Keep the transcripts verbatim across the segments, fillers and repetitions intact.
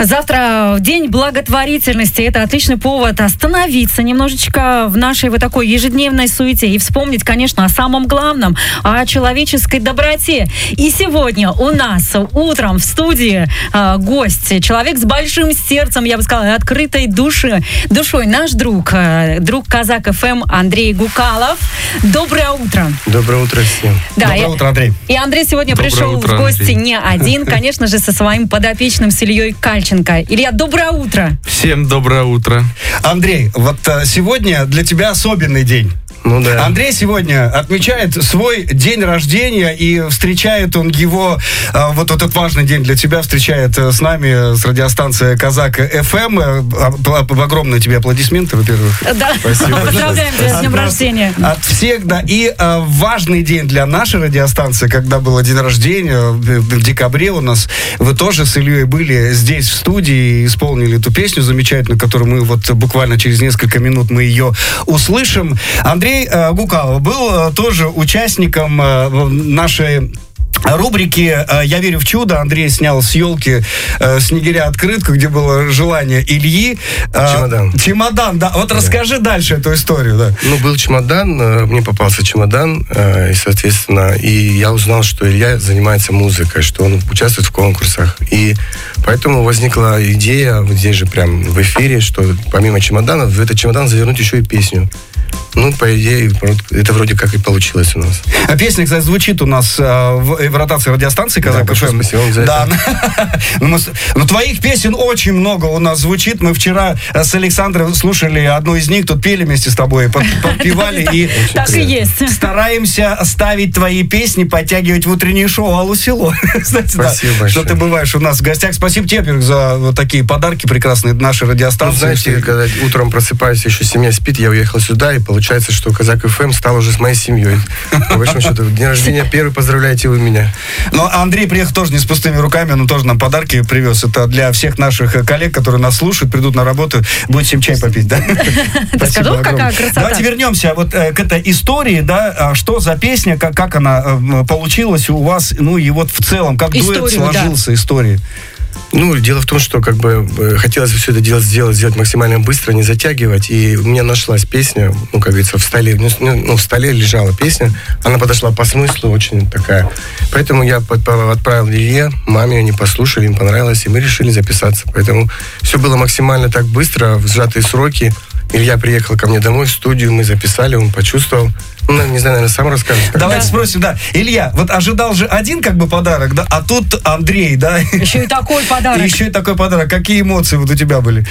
Завтра день благотворительности. Это отличный повод остановиться немножечко в нашей вот такой ежедневной суете и вспомнить, конечно, о самом главном, о человеческой доброте. И сегодня у нас утром в студии э, гость, человек с большим сердцем, я бы сказала, и открытой души, душой, наш друг, э, друг Казак эф эм Андрей Гукалов. Доброе утро. Доброе утро всем. Да, Доброе и, утро, Андрей. И Андрей сегодня Доброе пришел утро, в гости Андрей. не один, конечно же, со своим подопечным, с Ильей Кальченко. Илья, доброе утро. Всем доброе утро. Андрей, вот а, сегодня для тебя особенный день. Ну да. Андрей сегодня отмечает свой день рождения, и встречает он его, а, вот этот важный день для тебя, встречает а, с нами, с радиостанции Казак эф эм. А, а, огромные тебе аплодисменты, во-первых. Да. Спасибо. Поздравляем тебя с днем От нас, рождения. От всех, да. И а, важный день для нашей радиостанции, когда был день рождения, в, в декабре у нас, вы тоже с Ильей были здесь, в студии, и исполнили эту песню замечательную, которую мы вот буквально через несколько минут мы ее услышим. Андрей Андрей Гукалов был тоже участником нашей рубрики «Я верю в чудо». Андрей снял с елки э, снегиря открытку, где было желание Ильи. Э, Чемодан. Чемодан, да. Вот да. Расскажи дальше эту историю, да. Ну, был чемодан, э, мне попался чемодан, э, и, соответственно, и я узнал, что Илья занимается музыкой, что он участвует в конкурсах. И поэтому возникла идея, вот здесь же прям в эфире, что помимо чемодана, в этот чемодан завернуть еще и песню. Ну, по идее, это вроде как и получилось у нас. А песня, кстати, звучит у нас э, в, в ротации радиостанции Казак эф эм. Да, спасибо вам за да. это. Но твоих песен очень много у нас звучит. Мы вчера с Александром слушали одну из них, тут пели вместе с тобой, подпевали. И так и есть. Стараемся ставить твои песни, подтягивать в утреннее шоу «Алло, село». Спасибо большое. Что ты бываешь у нас в гостях. Спасибо тебе, во-первых, за вот такие подарки прекрасные нашей радиостанции. Знаете, когда утром просыпаюсь, еще семья спит, я уехал сюда, и получается, что Казак эф эм стал уже с моей семьей. По большому счету, день рождения первый, поздравляете вы меня. Ну, Андрей приехал тоже не с пустыми руками, он тоже нам подарки привез. Это для всех наших коллег, которые нас слушают, придут на работу, будет всем чай попить, да? Скажу, какая красота. Давайте вернемся вот к этой истории, да, что за песня, как, как она получилась у вас, ну и вот в целом, как дуэт сложился, история. Ну, дело в том, что как бы хотелось все это дело сделать, сделать максимально быстро, не затягивать. И у меня нашлась песня, ну, как говорится, в столе, ну, в столе лежала песня. Она подошла по смыслу, очень такая. Поэтому я отправил Илье, маме, они послушали, им понравилось, и мы решили записаться. Поэтому все было максимально так быстро, в сжатые сроки. Илья приехал ко мне домой в студию, мы записали, он почувствовал. Ну, не знаю, наверное, сам расскажет. Давайте да. спросим, да. Илья, вот ожидал же один как бы подарок, да, а тут Андрей, да. Еще и такой подарок. Еще и такой подарок. Какие эмоции вот у тебя были?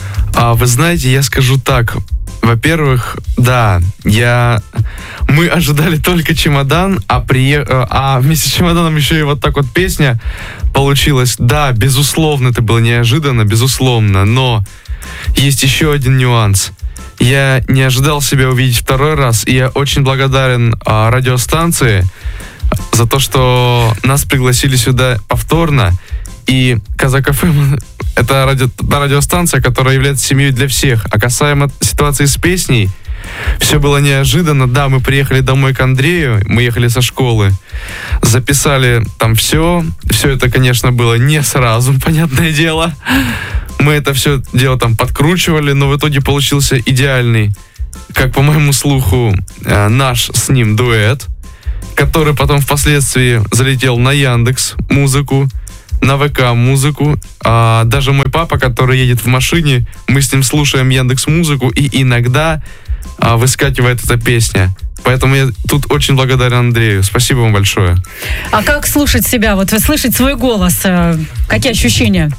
А, вы знаете, я скажу так. Во-первых, да, я... мы ожидали только чемодан, а, прие... а вместе с чемоданом еще и вот так вот песня получилась. Да, безусловно, это было неожиданно, безусловно, но есть еще один нюанс. Я не ожидал себя увидеть второй раз, и я очень благодарен а, радиостанции за то, что нас пригласили сюда повторно. И Казак эф эм — это радио, радиостанция, которая является семьей для всех. А касаемо ситуации с песней, все было неожиданно. Да, мы приехали домой к Андрею, мы ехали со школы, записали там все. Все это, конечно, было не сразу, понятное дело. Мы это все дело там подкручивали, но в итоге получился идеальный, как по моему слуху, наш с ним дуэт, который потом впоследствии залетел на Яндекс.Музыку, на ВК.Музыку. А даже мой папа, который едет в машине, мы с ним слушаем Яндекс.Музыку, и иногда а, выскакивает эта песня. Поэтому я тут очень благодарен Андрею. Спасибо вам большое. А как слушать себя? Вот слышать свой голос? Какие ощущения?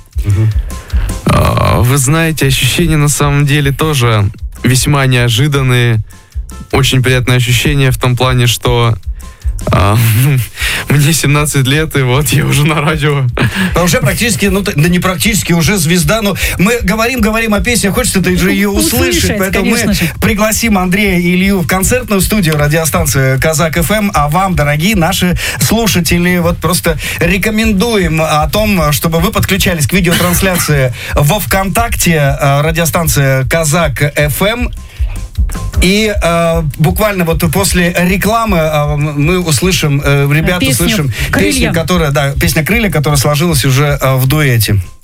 Вы знаете, ощущения на самом деле тоже весьма неожиданные. Очень приятное ощущение в том плане, что а, мне семнадцать лет, и вот я уже на радио. А уже практически, ну, да не практически, уже звезда. Но мы говорим, говорим о песне, хочется ты же ее услышать. услышать поэтому мы же. пригласим Андрея и Илью в концертную студию радиостанции Казак эф эм. А вам, дорогие наши слушатели, вот просто рекомендуем о том, чтобы вы подключались к видеотрансляции во ВКонтакте радиостанция Казак эф эм. И э, буквально вот после рекламы э, мы услышим, э, ребята песню услышим «Крылья». песню, которая, да, песня «Крылья», которая сложилась уже э, в дуэте.